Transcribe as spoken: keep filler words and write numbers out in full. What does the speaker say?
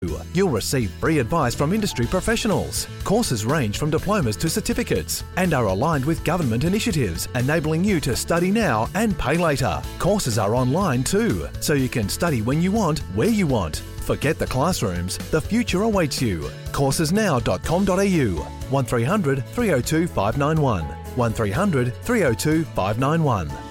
You'll receive free advice from industry professionals. Courses range from diplomas to certificates and are aligned with government initiatives, enabling you to study now and pay later. Courses are online too, so you can study when you want, where you want. Forget the classrooms, the future awaits you. courses now dot com dot a u, one three hundred three oh two five nine one, one three hundred three oh two five nine one.